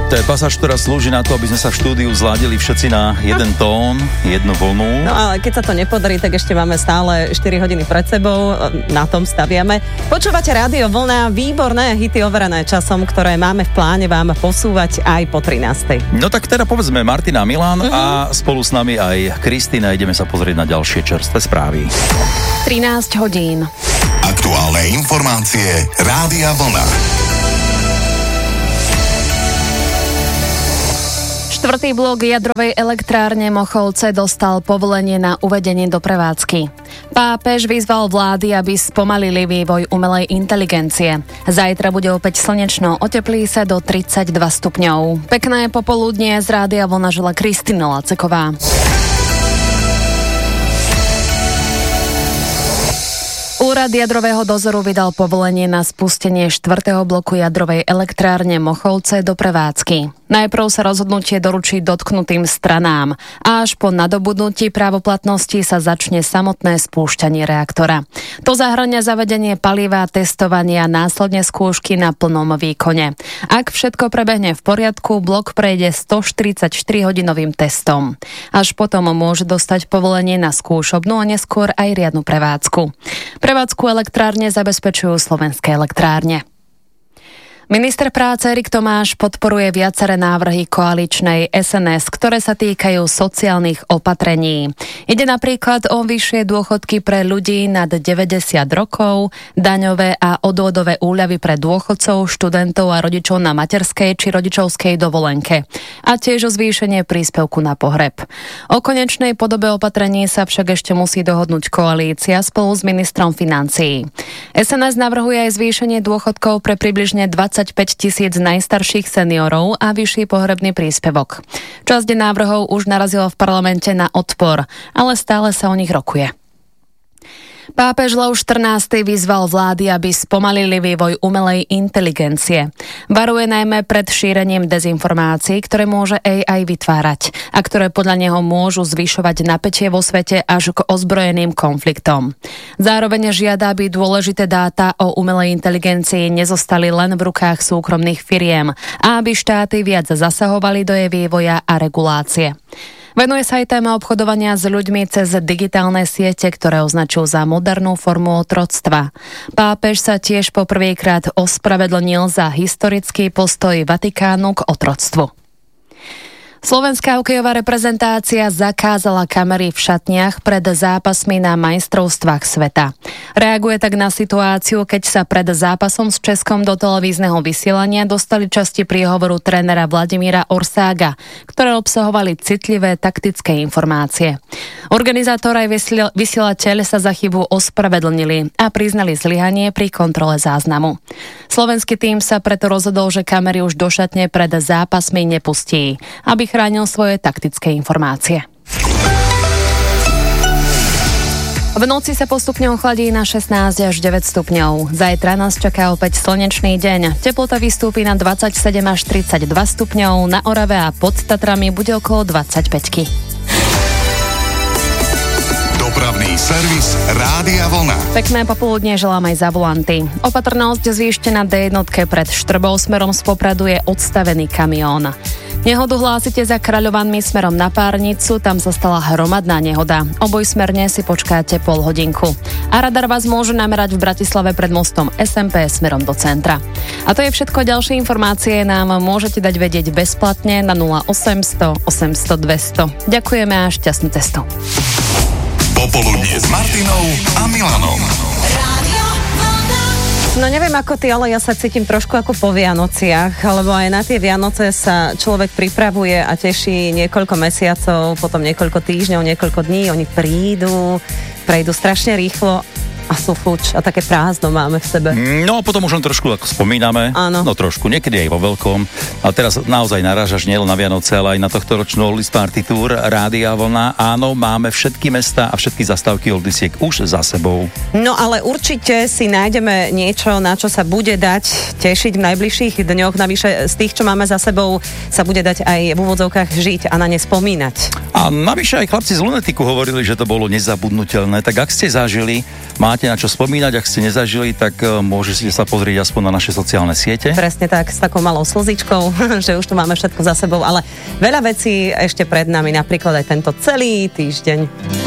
To je pasáž, ktorá slúži na to, aby sme sa v štúdiu zladili všetci na jeden tón, jednu vlnu. No ale keď sa to nepodarí, tak ešte máme stále 4 hodiny pred sebou, na tom staviame. Počúvate Rádio Vlna, výborné hity overené časom, ktoré máme v pláne vám posúvať aj po 13. No tak teda povedzme Martina Milan a spolu s nami aj Kristina. Ideme sa pozrieť na ďalšie čerstvé správy. 13 hodín. Aktuálne informácie Rádia Vlna. Štvrtý blok jadrovej elektrárne Mochovce dostal povolenie na uvedenie do prevádzky. Pápež vyzval vlády, aby spomalili vývoj umelej inteligencie. Zajtra bude opäť slnečno, oteplí sa do 32 stupňov. Pekné popoludnie z Rádia Vlna žela Kristina Laceková. Úrad jadrového dozoru vydal povolenie na spustenie 4. bloku jadrovej elektrárne Mochovce do prevádzky. Najprv sa rozhodnutie doručí dotknutým stranám a až po nadobudnutí právoplatnosti sa začne samotné spúšťanie reaktora. To zahŕňa zavedenie paliva, testovanie a následne skúšky na plnom výkone. Ak všetko prebehne v poriadku, blok prejde 144-hodinovým testom. Až potom môže dostať povolenie na skúšobnú a neskôr aj riadnu prevádzku. Prevádzku elektrárne zabezpečujú Slovenské elektrárne. Minister práce Erik Tomáš podporuje viaceré návrhy koaličnej SNS, ktoré sa týkajú sociálnych opatrení. Ide napríklad o vyššie dôchodky pre ľudí nad 90 rokov, daňové a odvodové úľavy pre dôchodcov, študentov a rodičov na materskej či rodičovskej dovolenke a tiež o zvýšenie príspevku na pohreb. O konečnej podobe opatrení sa však ešte musí dohodnúť koalícia spolu s ministrom financií. SNS navrhuje aj zvýšenie dôchodkov pre približne 25 000 najstarších seniorov a vyšší pohrebný príspevok. Časť návrhov už narazila v parlamente na odpor, ale stále sa o nich rokuje. Pápež Lev XIV vyzval vlády, aby spomalili vývoj umelej inteligencie. Varuje najmä pred šírením dezinformácií, ktoré môže AI vytvárať a ktoré podľa neho môžu zvyšovať napätie vo svete až k ozbrojeným konfliktom. Zároveň žiada, aby dôležité dáta o umelej inteligencii nezostali len v rukách súkromných firiem a aby štáty viac zasahovali do jej vývoja a regulácie. Venuje sa aj téma obchodovania s ľuďmi cez digitálne siete, ktoré označujú za modernú formu otroctva. Pápež sa tiež poprvýkrát ospravedlnil za historický postoj Vatikánu k otroctvu. Slovenská hokejová reprezentácia zakázala kamery v šatniach pred zápasmi na majstrovstvách sveta. Reaguje tak na situáciu, keď sa pred zápasom s Českom do televízneho vysielania dostali časti príhovoru trénera Vladimíra Orsága, ktoré obsahovali citlivé taktické informácie. Organizátor aj vysielateľ sa za chybu ospravedlnili a priznali zlyhanie pri kontrole záznamu. Slovenský tím sa preto rozhodol, že kamery už do šatne pred zápasmi nepustí, aby chránil svoje taktické informácie. V noci sa postupne ochladí na 16 až 9 stupňov. Zajtra nás čaká opäť slnečný deň. Teplota vystúpi na 27 až 32 stupňov, na Orave a pod Tatrami bude okolo 25. Dopravný servis Rádia Vlna. Pekné popoludne želám aj za volanty. Opatrnosť zvýšte na D1 pred Štrbou smerom z Popradu je odstavený kamión. Nehodu hlásite za Kráľovanmi smerom na Párnicu, tam sa stala hromadná nehoda. Obojsmerne si počkáte pol hodinku. A radar vás môže namerať v Bratislave pred mostom SMP smerom do centra. A to je všetko, ďalšie informácie nám môžete dať vedieť bezplatne na 0800 800 200. Ďakujeme a šťastnú cestu. Popoludnie s Martinou a Milanom. No neviem ako ty, ale ja sa cítim trošku ako po Vianociach, lebo aj na tie Vianoce sa človek pripravuje a teší niekoľko mesiacov, potom niekoľko týždňov, niekoľko dní, oni prejdú strašne rýchlo a sú fuč a také prázdno máme v sebe. No a potom už len trošku ako spomíname. Áno. No trošku, niekedy aj vo veľkom. A teraz naozaj narážaš nielen na Vianoce, ale aj na tohto ročnú Oldies Party Tour Rádia Vlna. Áno, máme všetky mestá a všetky zastávky Oldiesiek už za sebou. No ale určite si nájdeme niečo, na čo sa bude dať tešiť v najbližších dňoch. Navyše z tých, čo máme za sebou, sa bude dať aj v úvodzovkách žiť a na ne spomínať. A navyše aj chlapci z Lunetiku hovorili, že to bolo nezabudnutelné. Tak ak ste zažili, máte máte na čo spomínať, ak ste nezažili, tak môžete sa pozrieť aspoň na naše sociálne siete. Presne tak, s takou malou slzičkou, že už tu máme všetko za sebou, ale veľa vecí ešte pred nami, napríklad aj tento celý týždeň.